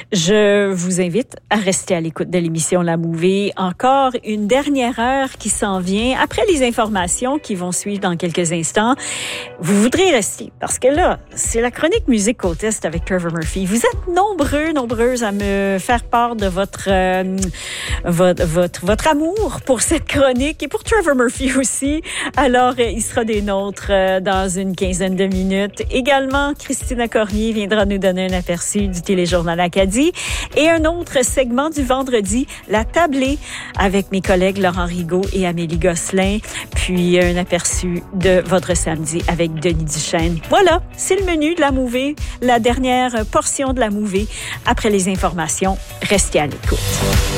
Je vous invite à rester à l'écoute de l'émission La Mouvée. Encore une dernière heure qui s'en vient. Après les informations qui vont suivre dans quelques instants, vous voudrez rester parce que là, c'est la chronique Musique Côte Est avec Trevor Murphy. Vous êtes nombreuses à me faire part de votre amour pour cette chronique et pour Trevor Murphy aussi. Alors, il sera des nôtres dans une quinzaine de minutes. Également, Christina Cormier viendra nous donner un aperçu du téléjournal Acadie et un autre segment du vendredi, la tablée avec mes collègues Laurent Rigaud et Amélie Gosselin, puis un aperçu de votre samedi avec Denis Duchesne. Voilà, c'est le menu de la Mouvée, la dernière portion de la Mouvée. Après les informations, restez à l'écoute.